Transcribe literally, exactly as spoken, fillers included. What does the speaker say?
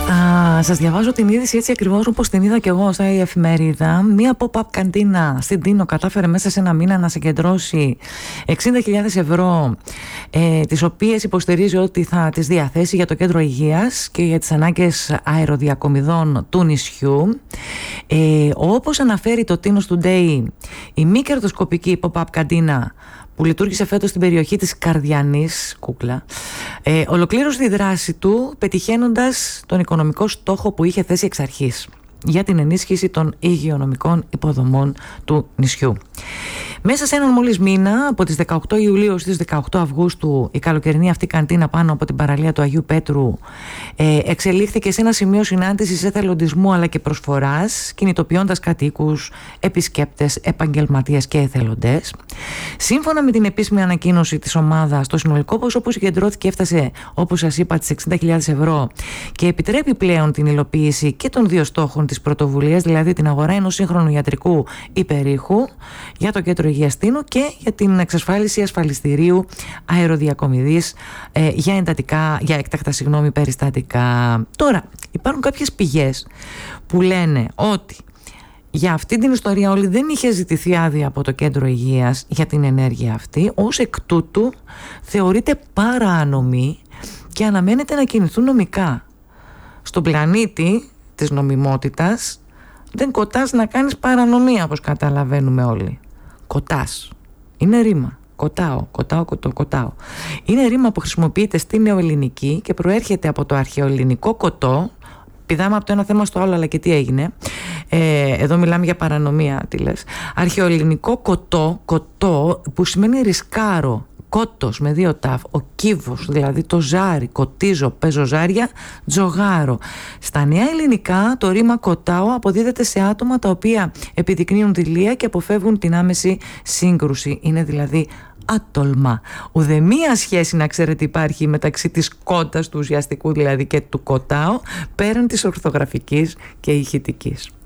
Α, σας διαβάζω την είδηση έτσι ακριβώς όπως την είδα και εγώ στα εφημερίδα. Μία pop-up καντίνα στην Τίνο κατάφερε μέσα σε ένα μήνα να συγκεντρώσει εξήντα χιλιάδες ευρώ, ε, τις οποίες υποστηρίζει ότι θα τις διαθέσει για το κέντρο υγείας και για τις ανάγκες αεροδιακομιδών του νησιού. Ε, όπως αναφέρει το Tinos Today, η μη κερδοσκοπική pop-up καντίνα που λειτουργήσε φέτος στην περιοχή της Καρδιανής, κούκλα, ε, ολοκλήρωσε τη δράση του πετυχαίνοντας τον οικονομικό στόχο που είχε θέσει εξ αρχής για την ενίσχυση των υγειονομικών υποδομών του νησιού. Μέσα σε έναν μόλις μήνα, από τις δεκαοκτώ Ιουλίου στις δεκαοκτώ Αυγούστου, η καλοκαιρινή αυτή καντίνα πάνω από την παραλία του Αγίου Πέτρου ε, εξελίχθηκε σε ένα σημείο συνάντησης εθελοντισμού αλλά και προσφοράς, κινητοποιώντας κατοίκους, επισκέπτες, επαγγελματίες και εθελοντές. Σύμφωνα με την επίσημη ανακοίνωση της ομάδας, το συνολικό ποσό που συγκεντρώθηκε έφτασε, όπως σας είπα, τις εξήντα χιλιάδες ευρώ και επιτρέπει πλέον την υλοποίηση και των δύο στόχων της πρωτοβουλίας, δηλαδή την αγορά ενός σύγχρονου ιατρικού υπερήχου για το κέντρο υγείας Τίνου και για την εξασφάλιση ασφαλιστηρίου αεροδιακομιδής ε, για, εντατικά, για έκτακτα συγγνώμη, περιστατικά. Τώρα, υπάρχουν κάποιες πηγές που λένε ότι για αυτή την ιστορία όλη δεν είχε ζητηθεί άδεια από το κέντρο υγείας για την ενέργεια αυτή, ως εκ τούτου θεωρείται παράνομη και αναμένεται να κινηθούν νομικά. Στον πλανήτη της νομιμότητας δεν κοτάς να κάνεις παρανομία, όπως καταλαβαίνουμε όλοι. Κοτάς. Είναι ρήμα. Κοτάω, κοτάω, κοτώ, κοτάω. Είναι ρήμα που χρησιμοποιείται στη νεοελληνική και προέρχεται από το αρχαιοελληνικό κοτό. Πηδάμε από το ένα θέμα στο άλλο, αλλά και τι έγινε. Ε, εδώ μιλάμε για παρανομία, τι λες. Αρχαιοελληνικό κοτό, κοτό που σημαίνει ρισκάρο. Κότος με δύο τάφ, ο κύβος, δηλαδή το ζάρι, κοτίζω, παίζω ζάρια, τζογάρο. Στα νέα ελληνικά το ρήμα κοτάω αποδίδεται σε άτομα τα οποία επιδεικνύουν δειλία και αποφεύγουν την άμεση σύγκρουση. Είναι δηλαδή άτολμα. Ουδεμία σχέση, να ξέρετε, υπάρχει μεταξύ της κότας, του ουσιαστικού δηλαδή, και του κοτάω, πέραν της ορθογραφικής και ηχητικής.